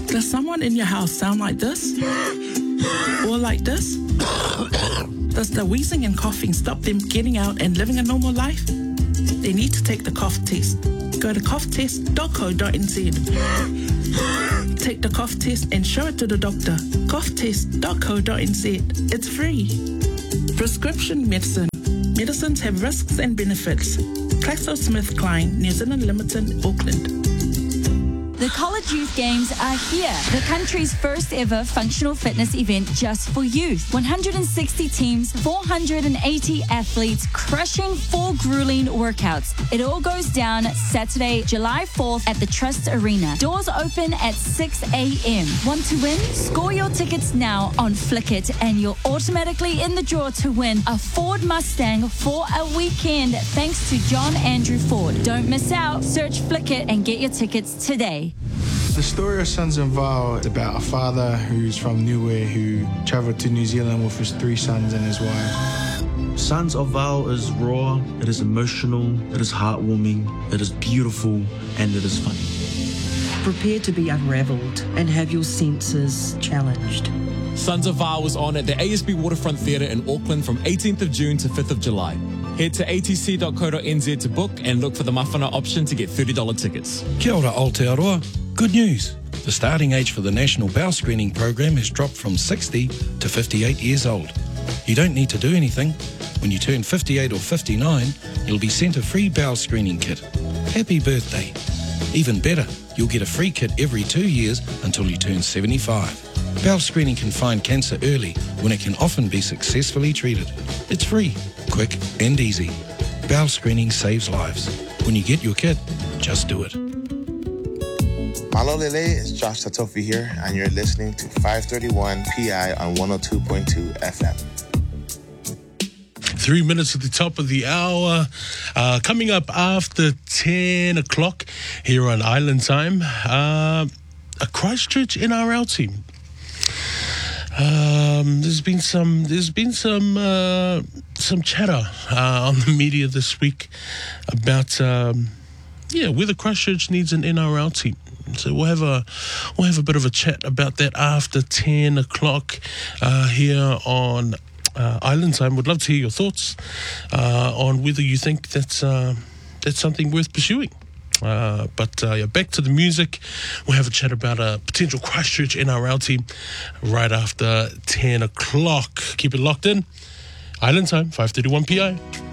Does someone in your house sound like this? Or like this? Does the wheezing and coughing stop them getting out and living a normal life? They need to take the cough test. Go to coughtest.co.nz. Take the cough test and show it to the doctor. coughtest.co.nz. It's free. Prescription medicine. Medicines have risks and benefits. GlaxoSmithKline, New Zealand Limited, Auckland. The College Youth Games are here. The country's first ever functional fitness event just for youth. 160 teams, 480 athletes, crushing 4 grueling workouts. It all goes down Saturday, July 4th at the Trust Arena. Doors open at 6 a.m. Want to win? Score your tickets now on Flickit and you're automatically in the draw to win a Ford Mustang for a weekend thanks to John Andrew Ford. Don't miss out. Search Flickit and get your tickets today. The story of Sons of Val is about a father who's from Niue who travelled to New Zealand with his 3 sons and his wife. Sons of Val is raw, it is emotional, it is heartwarming, it is beautiful, and it is funny. Prepare to be unravelled and have your senses challenged. Sons of Val was on at the ASB Waterfront Theatre in Auckland from 18th of June to 5th of July. Head to atc.co.nz to book and look for the mawhana option to get $30 tickets. Kia ora Aotearoa. Good news. The starting age for the National Bowel Screening Program has dropped from 60 to 58 years old. You don't need to do anything. When you turn 58 or 59, you'll be sent a free bowel screening kit. Happy birthday. Even better, you'll get a free kit every 2 years until you turn 75. Bowel screening can find cancer early when it can often be successfully treated. It's free, quick and easy. Bowel screening saves lives. When you get your kit, just do it. Malo Lele, it's Josh Tatofi here, and you're listening to 531 PI on 102.2 FM. 3 minutes at the top of the hour. Coming up after 10 o'clock here on Island Time, a Christchurch NRL team. There's been some chatter on the media this week about whether Christchurch needs an NRL team. So we'll have a bit of a chat about that after 10 o'clock here on Island Time. Would love to hear your thoughts on whether you think that's something worth pursuing. But back to the music. We'll have a chat about a potential Christchurch NRL team right after 10 o'clock. Keep it locked in. Island Time, 531 PI.